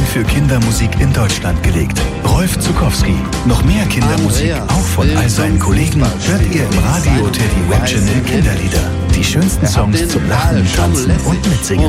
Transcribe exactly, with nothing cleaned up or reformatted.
für Kindermusik in Deutschland gelegt. Rolf Zuckowski. Noch mehr Kindermusik, auch von all seinen Kollegen, hört ihr im Radio Teddy One Channel Kinderlieder. Die schönsten Songs zum Lachen, Tanzen und Mitsingen.